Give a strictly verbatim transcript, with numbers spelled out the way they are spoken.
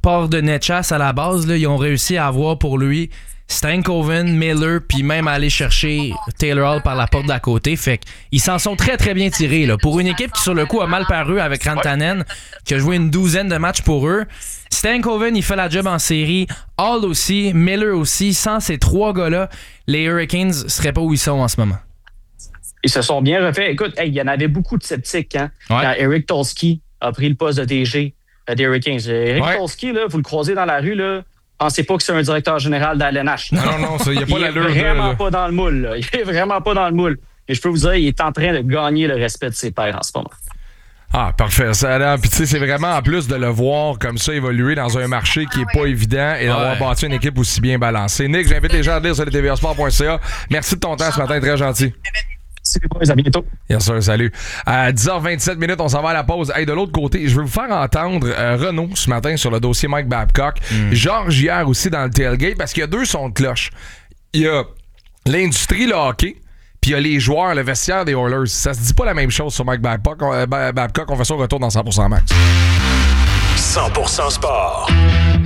part de Netchas à la base, là, ils ont réussi à avoir pour lui Stankoven, Miller, puis même aller chercher Taylor Hall par la porte d'à côté. Fait qu'ils s'en sont très très bien tirés. Là. Pour une équipe qui sur le coup a mal paru avec Rantanen, qui a joué une douzaine de matchs pour eux, Stankoven il fait la job en série, Hall aussi, Miller aussi. Sans ces trois gars-là, les Hurricanes seraient pas où ils sont en ce moment. Ils se sont bien refaits. Écoute, hey, il y en avait beaucoup de sceptiques hein, ouais. quand Eric Tolsky a pris le poste de D G des Hurricanes. Eric ouais. Tolsky, là, vous le croisez dans la rue, là, pensez pas que c'est un directeur général de la L N H. Non, non, non, il n'y a pas l'allure. Il est vraiment là. pas dans le moule. Là. Il est vraiment pas dans le moule. Et je peux vous dire, il est en train de gagner le respect de ses pairs en ce moment. Ah, parfait. Ça, là, puis tu sais, c'est vraiment en plus de le voir comme ça évoluer dans un marché qui est pas évident et d'avoir ouais. bâti une équipe aussi bien balancée. Nick, j'invite les gens à lire sur le T V A sport point C A. Merci de ton temps ce matin, très gentil. Merci les boys, à bientôt. Bien sûr, salut. À dix heures vingt-sept minutes, on s'en va à la pause. Hey, de l'autre côté, je veux vous faire entendre euh, Renaud ce matin sur le dossier Mike Babcock. Mm. Georges hier aussi dans le tailgate parce qu'il y a deux sons de cloche. Il y a l'industrie, le hockey, puis il y a les joueurs, le vestiaire des Oilers. Ça se dit pas la même chose sur Mike Babcock. On, euh, Babcock, on fait ça au retour dans cent pour cent max. cent pour cent sport.